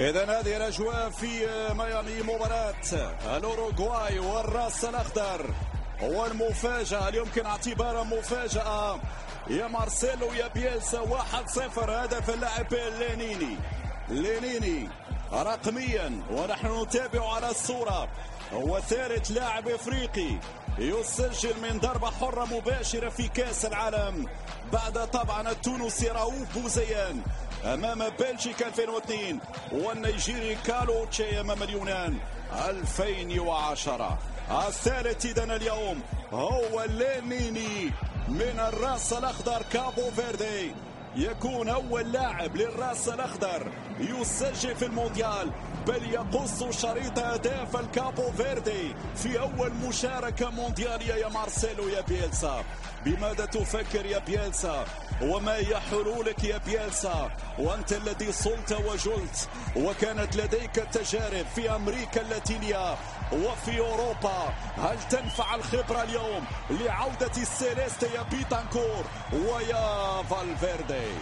إذا هذه الأجواء في ميامي، مباراة الأوروغواي والراس الأخضر والمفاجأة اللي يمكن اعتبارها مفاجأة يا مارسيلو يا بيلسا. 1-0 هدف اللاعب لينيني رقميا، ونحن نتابع على الصورة. هو ثالث لاعب افريقي يسجل من ضربة حرة مباشرة في كأس العالم بعد طبعا التونسي راؤوف بوزيان امام بلجيكا 2002 والنيجيري كالوتشي امام اليونان 2010. الثالث اذا اليوم هو لينيني من الراس الاخضر كابو فيردي، يكون اول لاعب للراس الاخضر يسجل في المونديال، بل يقص شريط اهداف الكابو فيردي في اول مشاركه موندياليه. يا مارسيلو يا بيلسا، بماذا تفكر يا بيلسا؟ وما هي حلولك يا بيلسا وانت الذي صلت وجلت وكانت لديك التجارب في امريكا اللاتينيه وفي اوروبا؟ هل تنفع الخبره اليوم لعوده السيليست يا بيتانكور ويا فالفيردي؟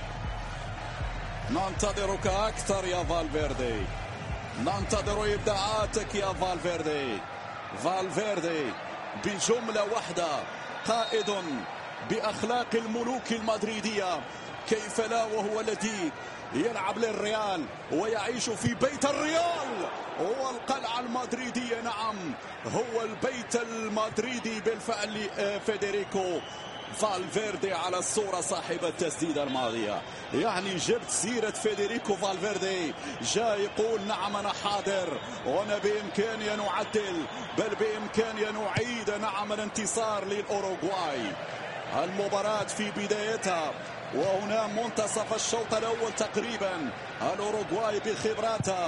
ننتظرك اكثر يا فالفيردي، ننتظر ابداعاتك يا فالفيردي بجمله واحده، قائد باخلاق الملوك المدريديه، كيف لا وهو الذي يلعب للريال ويعيش في بيت الريال. هو القلعة المدريدية، نعم هو البيت المدريدي بالفعل. فيدريكو فالفيردي على الصورة صاحب التسديدة الماضية، يعني جبت سيرة فيدريكو فالفيردي، جاء يقول نعم أنا حاضر وأنا بإمكاني أن أعدل، بل بإمكاني أن أعيد نعم الانتصار للأوروغواي. المباراة في بدايتها وهنا منتصف الشوط الأول تقريبا، الأوروغواي بخبراتها